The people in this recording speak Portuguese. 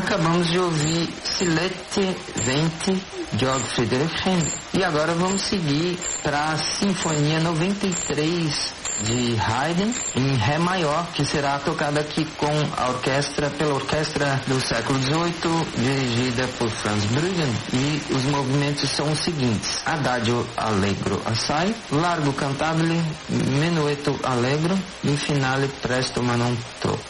Acabamos de ouvir Silete Venti, Georg Friedrich Händel. E agora vamos seguir para a Sinfonia 93 de Haydn em Ré maior, que será tocada aqui com a orquestra, pela orquestra do século XVIII, dirigida por Franz Bruggen. E os movimentos são os seguintes: Adagio Allegro Assai, Largo Cantabile, Menuetto Allegro e Finale Presto ma non troppo.